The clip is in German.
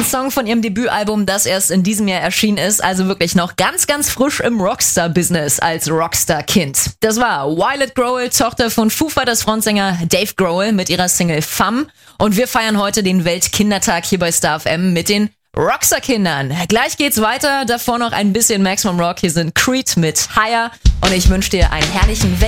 Song von ihrem Debütalbum, das erst in diesem Jahr erschienen ist, also wirklich noch ganz, ganz frisch im Rockstar-Business als Rockstar-Kind. Das war Violet Grohl, Tochter von Foo Fighters Frontsänger Dave Grohl mit ihrer Single Femme. Und wir feiern heute den Weltkindertag hier bei Star FM mit den Rockstar-Kindern. Gleich geht's weiter, davor noch ein bisschen Maximum Rock. Hier sind Creed mit Higher und ich wünsche dir einen herrlichen